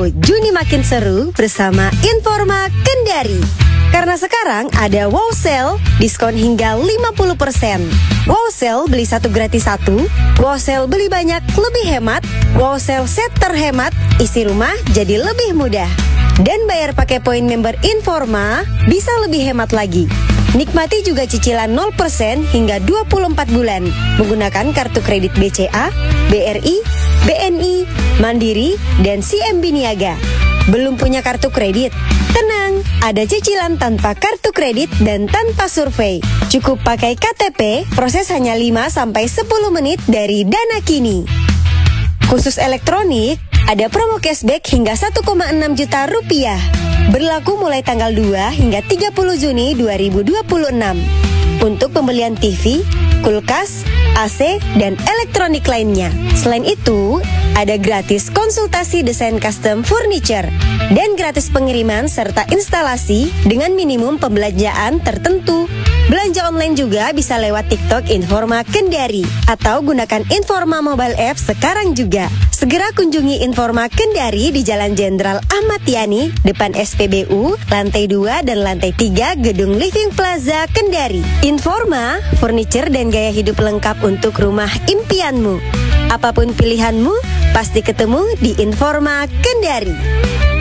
Juni makin seru bersama Informa Kendari. Karena sekarang ada wow sale, diskon hingga 50%. Wow sale beli satu gratis satu, wow sale beli banyak lebih hemat, wow sale set terhemat, isi rumah jadi lebih mudah. Dan bayar pakai poin member Informa bisa lebih hemat lagi. Nikmati juga cicilan 0% hingga 24 bulan menggunakan kartu kredit BCA, BRI, BNI, Mandiri, dan CMB Niaga. Belum punya kartu kredit? Tenang, ada cicilan tanpa kartu kredit dan tanpa survei. Cukup pakai KTP, proses hanya 5-10 menit dari Dana Kini. Khusus elektronik, ada promo cashback hingga 1,6 juta rupiah. Berlaku mulai tanggal 2 hingga 30 Juni 2026. Untuk pembelian TV, kulkas, AC, dan elektronik lainnya. Selain itu, ada gratis konsultasi desain custom furniture dan gratis pengiriman serta instalasi dengan minimum pembelanjaan tertentu. Belanja online juga bisa lewat TikTok Informa Kendari atau gunakan Informa mobile app sekarang juga. Segera kunjungi Informa Kendari di Jalan Jenderal Ahmad Yani, depan SPBU, lantai 2 dan lantai 3 Gedung Living Plaza Kendari. Informa, furniture dan gaya hidup lengkap untuk rumah impianmu. Apapun pilihanmu, pasti ketemu di Informa Kendari.